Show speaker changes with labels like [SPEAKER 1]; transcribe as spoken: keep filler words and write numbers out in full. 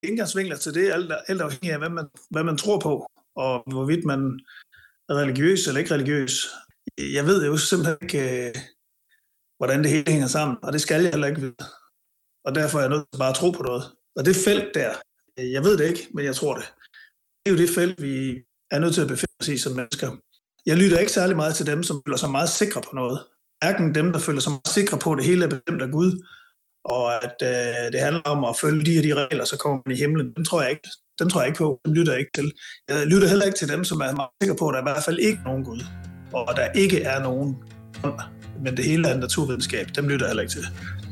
[SPEAKER 1] indgangsvinkler til det, alt, alt afhængig af, hvad man, hvad man tror på, og hvorvidt man er religiøs eller ikke religiøs. Jeg ved jo simpelthen ikke, hvordan det hele hænger sammen, og det skal jeg heller ikke vide. Og derfor er jeg nødt til bare at tro på noget. Og det felt der, jeg ved det ikke, men jeg tror det. Det er jo det felt, vi er nødt til at befinde os i som mennesker. Jeg lytter ikke særlig meget til dem, som føler sig meget sikre på noget. Hverken dem, der føler sig meget sikre på, at det hele er bestemt af Gud, og at øh, det handler om at følge de her de regler, så kommer man i himlen. Dem tror jeg ikke, dem tror jeg ikke på. Dem lytter jeg ikke til. Jeg lytter heller ikke til dem, som er meget sikre på, at der er i hvert fald ikke nogen Gud, og der ikke er nogen, men det hele er en naturvidenskab. Dem lytter jeg heller ikke til.